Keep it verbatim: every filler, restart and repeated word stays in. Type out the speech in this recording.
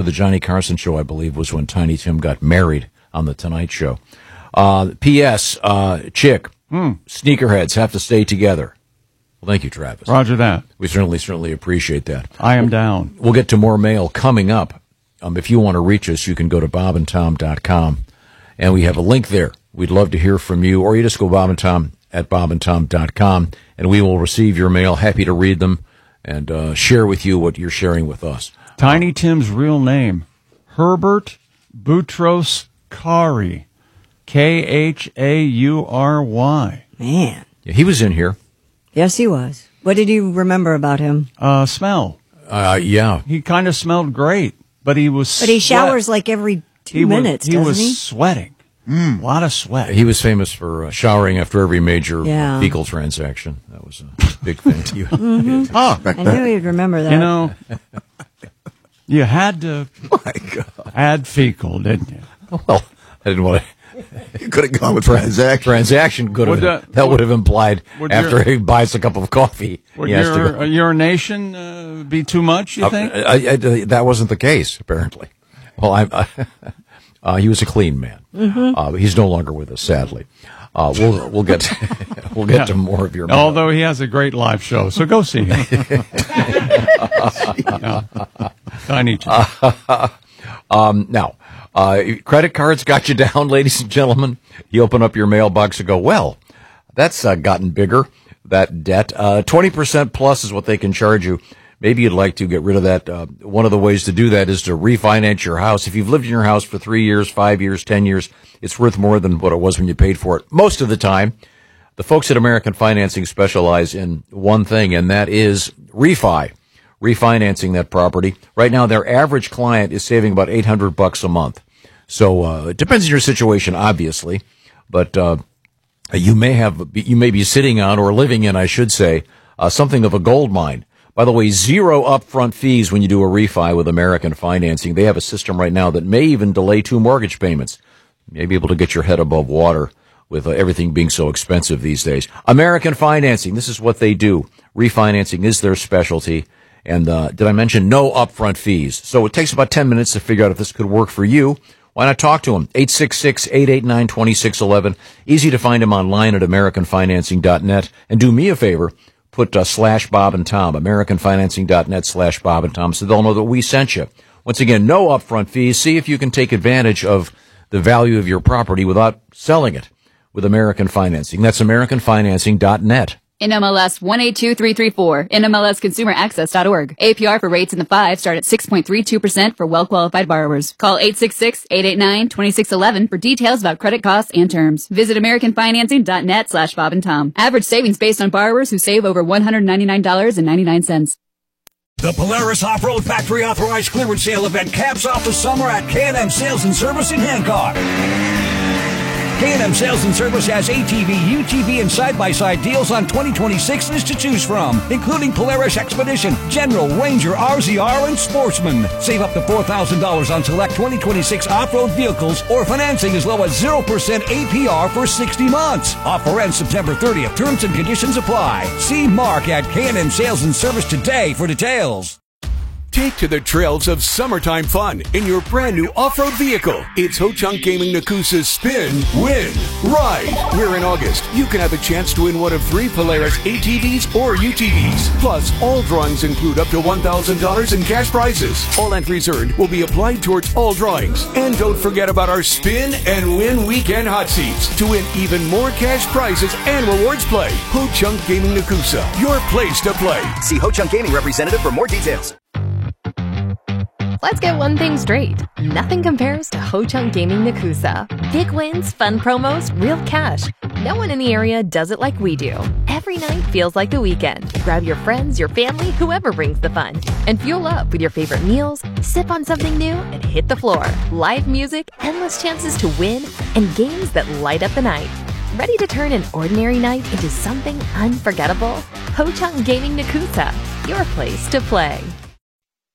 the Johnny Carson show, I believe, was when Tiny Tim got married on The Tonight Show. Uh, P S. Uh, Chick, Hmm. sneakerheads have to stay together. Well, thank you, Travis. Roger that. We certainly, certainly appreciate that. I am down. We'll get to more mail coming up. Um, if you want to reach us, you can go to bob and tom dot com, and we have a link there. We'd love to hear from you, or you just go Bob and Tom at bob and tom dot com, and we will receive your mail. Happy to read them and uh, share with you what you're sharing with us. Tiny Tim's real name, Herbert Boutros Khoury, K H A U R Y. Man. Yeah, he was in here. Yes, he was. What did you remember about him? Uh, smell. Uh, yeah. He kind of smelled great, but he was But he sweat. showers like every two he minutes, was, he doesn't was he? sweating. Mm. A lot of sweat. He was famous for uh, showering after every major Yeah. fecal transaction. That was a big thing. Mhm. Oh, I knew you'd remember that. You know, you had to My God. add fecal, didn't you? Well, I didn't want to. You could have gone with transaction. Transaction could have. Would that- that would have implied would after your- he buys a cup of coffee, Would he has to your go. uh, urination uh, be too much, you Uh, think? I, I, I- that wasn't the case, apparently. Well, I, I, uh, he was a clean man. Mm-hmm. Uh, he's no longer with us, sadly. Uh, we'll we'll get we'll get Yeah. to more of your. mail. Although he has a great live show, so go see him. Yeah. Tiny Tim. Um, now, uh, credit cards got you down, ladies and gentlemen. You open up your mailbox and go, well, that's uh, gotten bigger, that debt. Uh, twenty percent plus is what they can charge you. Maybe you'd like to get rid of that. Uh, one of the ways to do that is to refinance your house. If you've lived in your house for three years, five years, ten years, it's worth more than what it was when you paid for it. Most of the time, the folks at American Financing specialize in one thing, and that is refi. Refinancing that property. Right now, their average client is saving about eight hundred bucks a month. So, uh, it depends on your situation, obviously, but, uh, you may have, you may be sitting on or living in, I should say, uh, something of a gold mine. By the way, zero upfront fees when you do a refi with American Financing. They have a system right now that may even delay two mortgage payments. You may be able to get your head above water with uh, everything being so expensive these days. American Financing, this is what they do. Refinancing is their specialty. And uh, did I mention no upfront fees? So it takes about ten minutes to figure out if this could work for you. Why not talk to them? eight six six, eight eight nine, two six one one. Easy to find them online at american financing dot net. And do me a favor, put uh, slash Bob and Tom, american financing dot net slash Bob and Tom, so they'll know that we sent you. Once again, no upfront fees. See if you can take advantage of the value of your property without selling it with American Financing. That's american financing dot net. N M L S one eight two three three four, N M L S consumer access dot org. A P R for rates in the five start at six point three two percent for well-qualified borrowers. Call eight six six, eight eight nine, two six one one for details about credit costs and terms. Visit american financing dot net slash Bob and Tom. Average savings based on borrowers who save over one hundred ninety-nine dollars and ninety-nine cents. The Polaris Off-Road Factory Authorized Clearance Sale event caps off the summer at K and M Sales and Service in Hancock. K and M Sales and Service has A T V, U T V, and side-by-side deals on twenty twenty-sixes to choose from, including Polaris Expedition, General, Ranger, R Z R, and Sportsman. Save up to four thousand dollars on select twenty twenty-six off-road vehicles or financing as low as zero percent A P R for sixty months. Offer ends September thirtieth. Terms and conditions apply. See Mark at K and M Sales and Service today for details. Take to the trails of summertime fun in your brand new off-road vehicle. It's Ho Chunk Gaming Nakusa's Spin, Win, Ride. Where in August, you can have a chance to win one of three Polaris A T Vs or U T Vs. Plus, all drawings include up to one thousand dollars in cash prizes. All entries earned will be applied towards all drawings. And don't forget about our Spin and Win Weekend Hot Seats to win even more cash prizes and rewards play. Ho Chunk Gaming Nakusa, your place to play. See Ho Chunk Gaming representative for more details. Let's get one thing straight. Nothing compares to Ho Chunk Gaming Nakusa. Big wins, fun promos, real cash. No one in the area does it like we do. Every night feels like the weekend. Grab your friends, your family, whoever brings the fun. And fuel up with your favorite meals, sip on something new, and hit the floor. Live music, endless chances to win, and games that light up the night. Ready to turn an ordinary night into something unforgettable? Ho Chunk Gaming Nakusa, your place to play.